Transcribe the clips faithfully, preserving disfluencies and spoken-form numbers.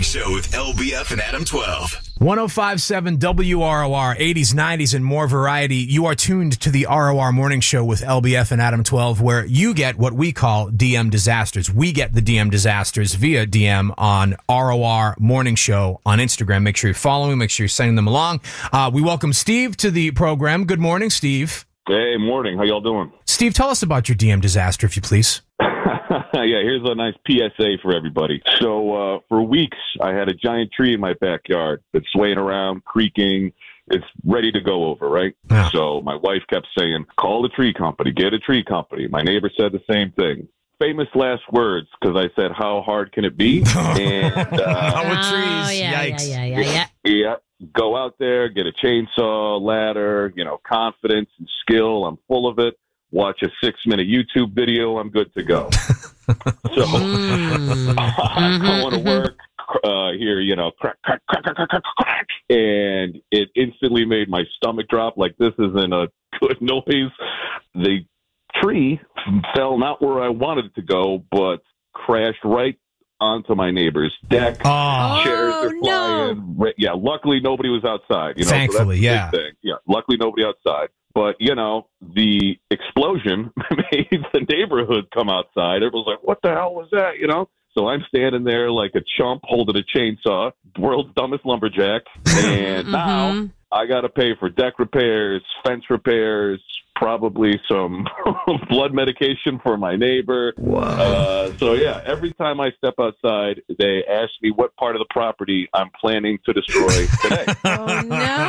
Morning Show with L B F and Adam twelve. one oh five point seven W R O R, eighties, nineties, and more variety. You are tuned to the R O R Morning Show with L B F and Adam twelve, where you get what we call D M disasters. We get the D M disasters via D M on R O R Morning Show on Instagram. Make sure you're following. Make sure you're sending them along. Uh, we welcome Steve to the program. Good morning, Steve. Hey, morning. How y'all doing? Steve, tell us about your D M disaster, if you please. Yeah, here's a nice P S A for everybody. So uh, for weeks, I had a giant tree in my backyard that's swaying around, creaking. It's ready to go over, right? Yeah. So my wife kept saying, call the tree company, get a tree company. My neighbor said the same thing. Famous last words, because I said, how hard can it be? And uh, With Oh, trees. yeah, Yikes. yeah, yeah, yeah, yeah. yeah, go out there, get a chainsaw, ladder, you know, confidence and skill. I'm full of it. Watch a six-minute YouTube video. I'm good to go. So Mm. I go to work, uh, hear, you know, crack, crack, crack, crack, crack, crack, crack, and it instantly made my stomach drop like this isn't a good noise. The tree fell not where I wanted it to go, but crashed right onto my neighbor's deck. Oh, Chairs are Oh, flying. Ra- Yeah, luckily nobody was outside. You know, Thankfully, so that's the big yeah. thing. Yeah, luckily nobody outside. But, you know, the explosion made the neighborhood come outside. Everyone's like, what the hell was that, you know? So I'm standing there like a chump holding a chainsaw, world's dumbest lumberjack. And now I got to pay for deck repairs, fence repairs, probably some blood medication for my neighbor. Uh, so, yeah, every time I step outside, they ask me what part of the property I'm planning to destroy today. Oh,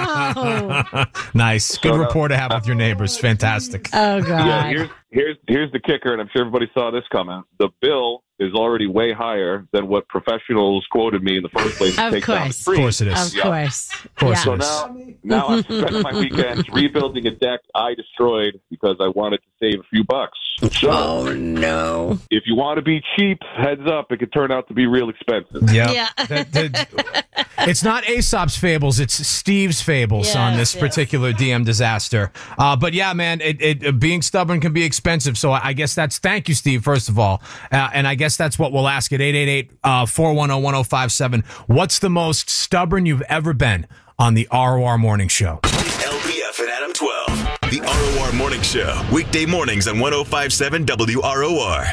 no. Nice. Good So, uh, rapport to have with your neighbors. Fantastic. Oh, God. Yeah, here's here's here's the kicker, and I'm sure everybody saw this coming. The bill is already way higher than what professionals quoted me in the first place to Of take down the course. Of tree. course it is. Of Yeah. course. course Yeah. it So now, now I'm spending my weekends rebuilding a deck I destroyed because I wanted to save a few bucks. So Oh, no. if you want to be cheap, heads up, it could turn out to be real expensive. Yeah. Yeah. That- that- it's not Aesop's fables. It's Steve's fables Yes, on this yes. particular D M disaster. Uh, but yeah, man, it, it, uh, being stubborn can be expensive. So I guess that's, thank you, Steve, first of all. Uh, and I guess that's what we'll ask at eight eight eight, four one zero, one zero five seven. What's the most stubborn you've ever been on the R O R Morning Show? L B F and Adam twelve. The R O R Morning Show. Weekday mornings on one oh five point seven W R O R.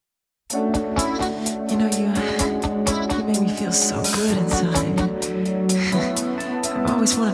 You know, you, you make me feel so good inside. I've always wanted